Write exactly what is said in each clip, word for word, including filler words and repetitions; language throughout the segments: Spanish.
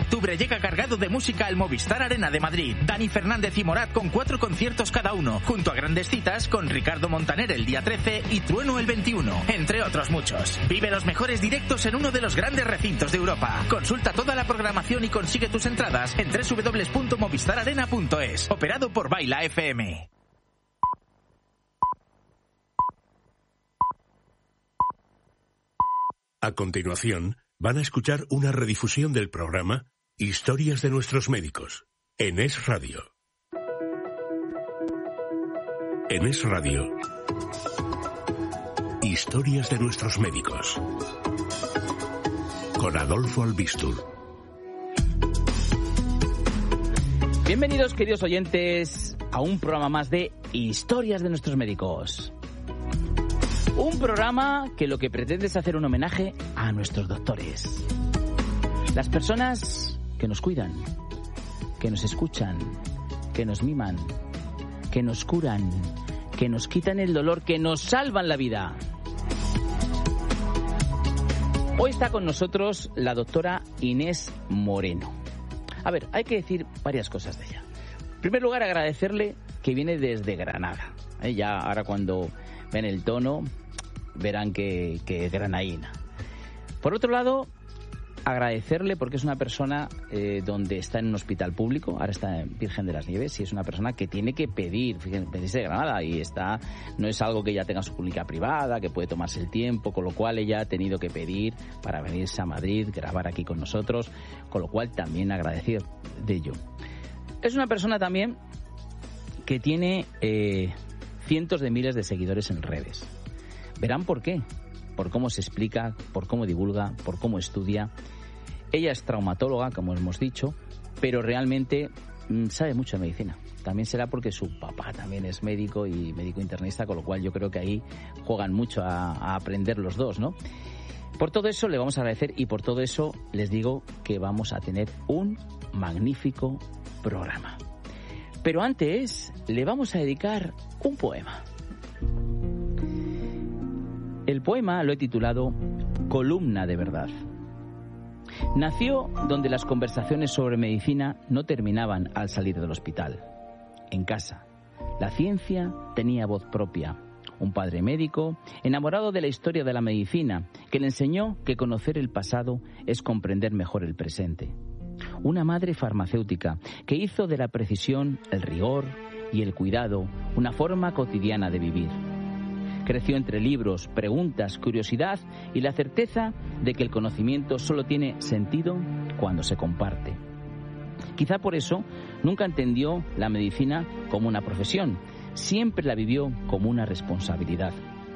octubre llega cargado de música al Movistar Arena de Madrid. Dani Fernández y Morat con cuatro conciertos cada uno, junto a grandes citas con Ricardo Montaner el día trece y Trueno el veintiuno, entre otros muchos. Vive los mejores directos en uno de los grandes recintos de Europa. Consulta toda la programación y consigue tus entradas en doble u doble u doble u punto movistar arena punto es. Operado por Baila F M. A continuación, van a escuchar una redifusión del programa Historias de nuestros médicos, en Es Radio. En Es Radio, Historias de nuestros médicos, con Adolfo Albistur. Bienvenidos, queridos oyentes, a un programa más de Historias de nuestros médicos. Un programa que lo que pretende es hacer un homenaje a nuestros doctores. Las personas que nos cuidan, que nos escuchan, que nos miman, que nos curan, que nos quitan el dolor, que nos salvan la vida. Hoy está con nosotros la doctora Inés Moreno. A ver, hay que decir varias cosas de ella. En primer lugar, agradecerle que viene desde Granada. ¿Eh? Ya ahora cuando ven el tono verán que, que es granaína. Por otro lado, agradecerle porque es una persona eh, donde está en un hospital público, ahora está en Virgen de las Nieves, y es una persona que tiene que pedir, fíjense, pedirse de Granada, y está, no es algo que ella tenga su clínica privada, que puede tomarse el tiempo, con lo cual ella ha tenido que pedir para venirse a Madrid, grabar aquí con nosotros, con lo cual también agradecido de ello. Es una persona también que tiene eh, cientos de miles de seguidores en redes. Verán por qué, por cómo se explica, por cómo divulga, por cómo estudia. Ella es traumatóloga, como hemos dicho, pero realmente mmm, sabe mucho de medicina. También será porque su papá también es médico y médico internista, con lo cual yo creo que ahí juegan mucho a, a aprender los dos, ¿no? Por todo eso le vamos a agradecer y por todo eso les digo que vamos a tener un magnífico programa. Pero antes le vamos a dedicar un poema. El poema lo he titulado Columna de Verdad. Nació donde las conversaciones sobre medicina no terminaban al salir del hospital. En casa, la ciencia tenía voz propia. Un padre médico, enamorado de la historia de la medicina, que le enseñó que conocer el pasado es comprender mejor el presente. Una madre farmacéutica que hizo de la precisión, el rigor y el cuidado una forma cotidiana de vivir. Creció entre libros, preguntas, curiosidad y la certeza de que el conocimiento solo tiene sentido cuando se comparte. Quizá por eso nunca entendió la medicina como una profesión, siempre la vivió como una responsabilidad.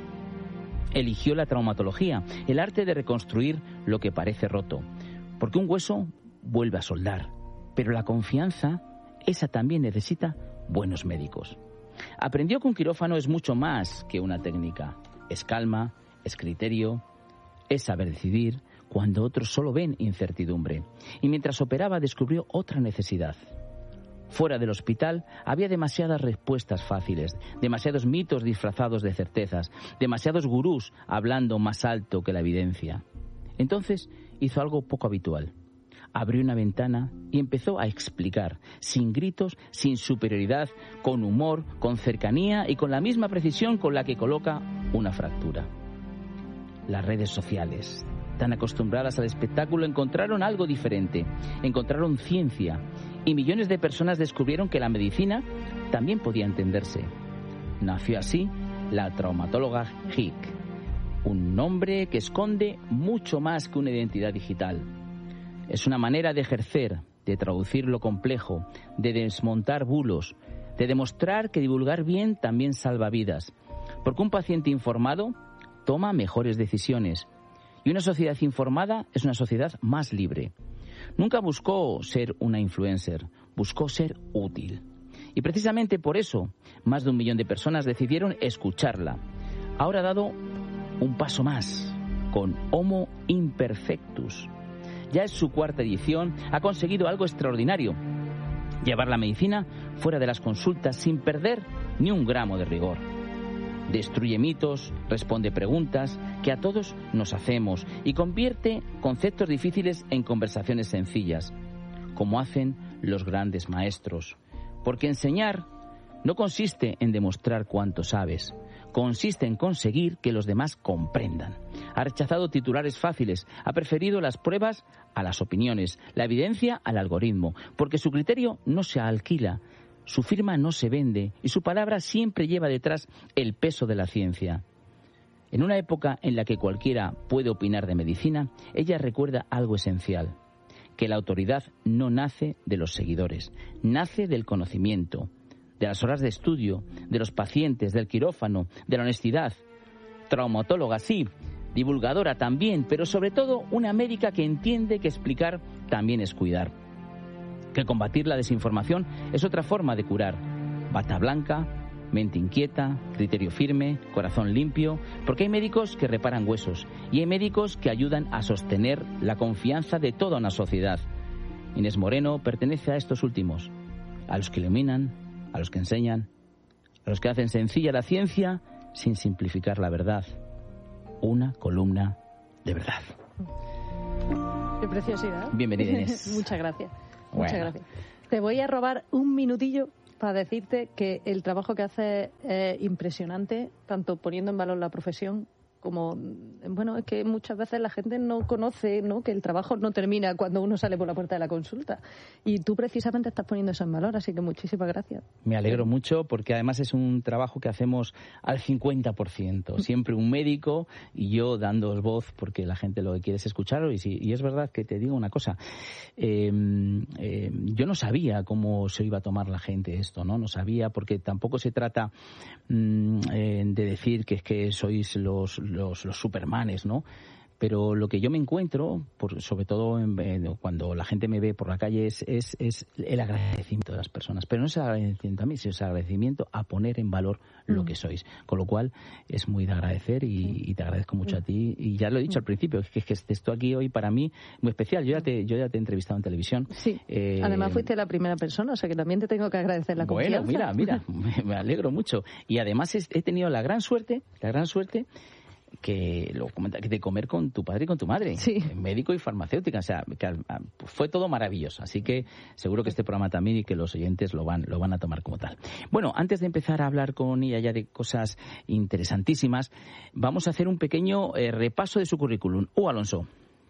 Eligió la traumatología, el arte de reconstruir lo que parece roto, porque un hueso vuelve a soldar, pero la confianza, esa también necesita buenos médicos. Aprendió que un quirófano es mucho más que una técnica. Es calma, es criterio, es saber decidir cuando otros solo ven incertidumbre. Y mientras operaba descubrió otra necesidad. Fuera del hospital había demasiadas respuestas fáciles, demasiados mitos disfrazados de certezas, demasiados gurús hablando más alto que la evidencia. Entonces hizo algo poco habitual. Abrió una ventana y empezó a explicar, sin gritos, sin superioridad, con humor, con cercanía y con la misma precisión con la que coloca una fractura. Las redes sociales, tan acostumbradas al espectáculo, encontraron algo diferente, encontraron ciencia, y millones de personas descubrieron que la medicina también podía entenderse. Nació así la traumatóloga H I C, un nombre que esconde mucho más que una identidad digital. Es una manera de ejercer, de traducir lo complejo, de desmontar bulos, de demostrar que divulgar bien también salva vidas. Porque un paciente informado toma mejores decisiones. Y una sociedad informada es una sociedad más libre. Nunca buscó ser una influencer, buscó ser útil. Y precisamente por eso, más de un millón de personas decidieron escucharla. Ahora ha dado un paso más, con Homo Imperfectus. Ya es su cuarta edición, ha conseguido algo extraordinario: llevar la medicina fuera de las consultas sin perder ni un gramo de rigor. Destruye mitos, responde preguntas que a todos nos hacemos y convierte conceptos difíciles en conversaciones sencillas. como hacen los grandes maestros. Porque enseñar no consiste en demostrar cuánto sabes, consiste en conseguir que los demás comprendan. Ha rechazado titulares fáciles, ha preferido las pruebas a las opiniones, la evidencia al algoritmo, porque su criterio no se alquila, su firma no se vende y su palabra siempre lleva detrás el peso de la ciencia. En una época en la que cualquiera puede opinar de medicina, ella recuerda algo esencial, que la autoridad no nace de los seguidores, nace del conocimiento, de las horas de estudio, de los pacientes, del quirófano, de la honestidad. Traumatóloga, sí, divulgadora también, pero sobre todo una médica que entiende que explicar también es cuidar. Que combatir la desinformación es otra forma de curar. Bata blanca, mente inquieta, criterio firme, corazón limpio, porque hay médicos que reparan huesos y hay médicos que ayudan a sostener la confianza de toda una sociedad. Inés Moreno pertenece a estos últimos, a los que iluminan, a los que enseñan, a los que hacen sencilla la ciencia sin simplificar la verdad. Una columna de verdad. Qué preciosidad. Bienvenida, Inés. Muchas gracias. Bueno. Muchas gracias. Te voy a robar un minutillo para decirte que el trabajo que haces es impresionante, tanto poniendo en valor la profesión como, bueno, es que muchas veces la gente no conoce, ¿no?, que el trabajo no termina cuando uno sale por la puerta de la consulta. Y tú precisamente estás poniendo eso en valor, así que muchísimas gracias. Me alegro mucho porque además es un trabajo que hacemos al cincuenta por ciento. Siempre un médico y yo dándoos voz porque la gente lo que quiere es escucharlo. Y, si, y es verdad que te digo una cosa, eh, eh, yo no sabía cómo se iba a tomar la gente esto, ¿no? No sabía, porque tampoco se trata mm, eh, de decir que es que sois los Los, los supermanes, ¿no? Pero lo que yo me encuentro, por, sobre todo en, en, cuando la gente me ve por la calle, es, es, es el agradecimiento de las personas. Pero no es el agradecimiento a mí, sino es el agradecimiento a poner en valor lo mm. que sois. Con lo cual, es muy de agradecer y, mm. y te agradezco mucho mm. a ti. Y ya lo he dicho mm. al principio, es que, es que estés tú aquí hoy para mí muy especial. Yo ya te, yo ya te he entrevistado en televisión. Sí, eh, además fuiste la primera persona, o sea que también te tengo que agradecer la confianza. Bueno, mira, mira, me, me alegro mucho. Y además he, he tenido la gran suerte, la gran suerte... que lo comenta, que de comer con tu padre y con tu madre, sí. médico y farmacéutica, o sea, que fue todo maravilloso, así que seguro que este programa también y que los oyentes lo van lo van a tomar como tal. Bueno, antes de empezar a hablar con ella ya de cosas interesantísimas, vamos a hacer un pequeño eh, repaso de su currículum. Uh, Alonso.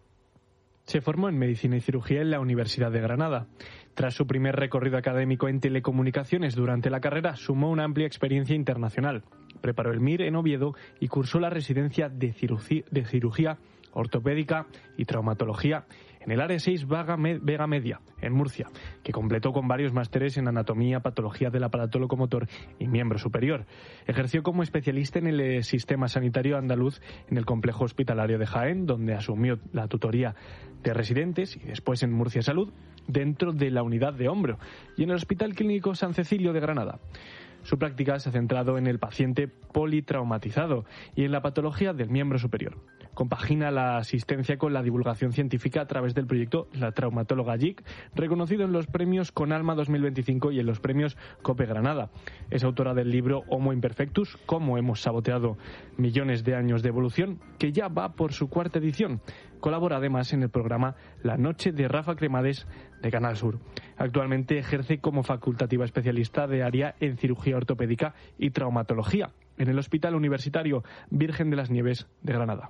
Se formó en Medicina y Cirugía en la Universidad de Granada. Tras su primer recorrido académico en telecomunicaciones durante la carrera, sumó una amplia experiencia internacional. Preparó el M I R en Oviedo y cursó la residencia de cirugía, de cirugía ortopédica y traumatología en el área seis Vega Media, en Murcia, que completó con varios másteres en anatomía, patología del aparato locomotor y miembro superior. Ejerció como especialista en el sistema sanitario andaluz en el complejo hospitalario de Jaén, donde asumió la tutoría de residentes, y después en Murcia Salud, dentro de la unidad de hombro, y en el Hospital Clínico San Cecilio de Granada. Su práctica se ha centrado en el paciente politraumatizado y en la patología del miembro superior. Compagina la asistencia con la divulgación científica a través del proyecto La Traumatóloga G I C, reconocido en los premios Conalma dos mil veinticinco y en los premios COPE Granada. Es autora del libro Homo Imperfectus, cómo hemos saboteado millones de años de evolución, que ya va por su cuarta edición. Colabora además en el programa La Noche de Rafa Cremades de Canal Sur. Actualmente ejerce como facultativa especialista de área en cirugía ortopédica y traumatología en el Hospital Universitario Virgen de las Nieves de Granada.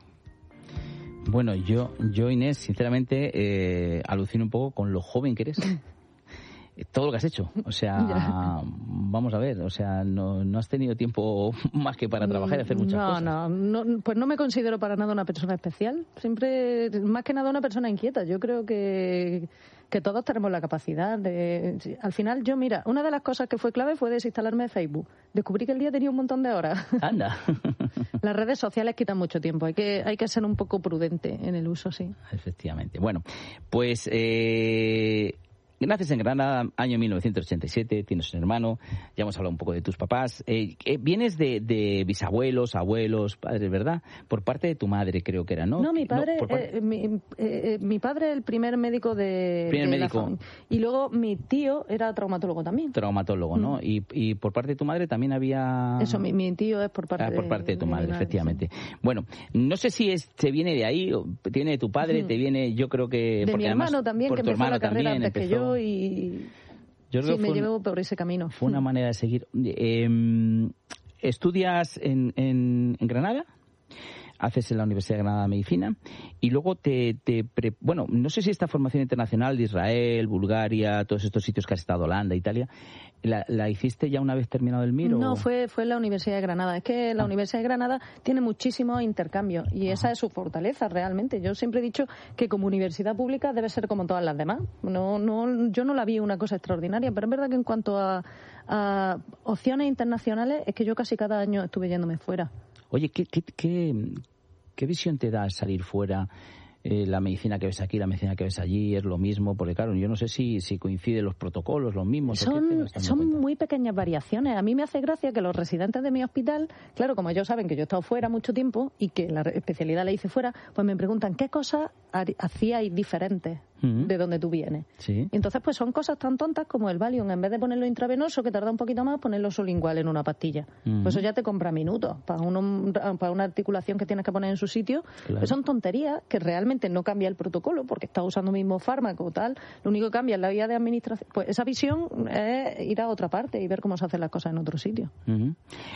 Bueno, yo, yo Inés, sinceramente, eh, alucino un poco con lo joven que eres. Todo lo que has hecho, o sea, ya. Vamos a ver, o sea, no, no has tenido tiempo más que para trabajar y hacer muchas no, cosas. No, no, pues no me considero para nada una persona especial, siempre, más que nada una persona inquieta. Yo creo que, que todos tenemos la capacidad de... Al final, yo, mira, una de las cosas que fue clave fue desinstalarme de Facebook. Descubrí que el día tenía un montón de horas. Anda. Las redes sociales quitan mucho tiempo, hay que, hay que ser un poco prudente en el uso, sí. Efectivamente. Bueno, pues... Eh... Naces en Granada, año mil novecientos ochenta y siete, tienes un hermano, ya hemos hablado un poco de tus papás. Eh, eh, vienes de, de bisabuelos, abuelos, padres, ¿verdad? Por parte de tu madre, creo que era, ¿no? No, mi padre, no, eh, mi, eh, mi padre el primer médico de, primer de médico. la familia. Y luego mi tío era traumatólogo también. Traumatólogo, ¿no? Mm. Y, y por parte de tu madre también había... Eso, mi, mi tío es por parte, ah, por parte de, de tu madre, madre, efectivamente. Sí. Bueno, no sé si es, te viene de ahí, o te viene de tu padre, mm. te viene, yo creo que... De mi hermano también, por que tu empezó hermano la carrera también antes empezó... que eso y Yo creo sí, que me fue, llevo por ese camino. Fue una manera de seguir. Eh, ¿Estudias en, en, en Granada? Haces en la Universidad de Granada Medicina y luego te, te pre... bueno, no sé si esta formación internacional de Israel, Bulgaria, todos estos sitios que has estado, Holanda, Italia, ¿la, la hiciste ya una vez terminado el M I R? No, o... fue, fue en la Universidad de Granada. Es que la ah. Universidad de Granada tiene muchísimos intercambios y esa es su fortaleza realmente. Yo siempre he dicho que como universidad pública debe ser como todas las demás. No, no, yo no la vi una cosa extraordinaria, pero es verdad que en cuanto a, a opciones internacionales es que yo casi cada año estuve yéndome fuera. Oye, ¿qué, qué, qué, qué visión te da salir fuera? Eh, la medicina que ves aquí, la medicina que ves allí, es lo mismo, porque claro, yo no sé si, si coinciden los protocolos, los mismos. Son, son muy pequeñas variaciones. A mí me hace gracia que los residentes de mi hospital, claro, como ellos saben que yo he estado fuera mucho tiempo y que la especialidad la hice fuera, pues me preguntan qué cosas hacíais diferentes uh-huh. de donde tú vienes. ¿Sí? Y entonces pues son cosas tan tontas como el Valium, en vez de ponerlo intravenoso, que tarda un poquito más, ponerlo sublingual en una pastilla. Uh-huh. Pues eso ya te compra minutos para, uno, para una articulación que tienes que poner en su sitio. Claro. Pues son tonterías que realmente no cambia el protocolo porque estás usando el mismo fármaco o tal. Lo único que cambia es la vía de administración. Pues esa visión es ir a otra parte y ver cómo se hacen las cosas en otro sitio. Uh-huh.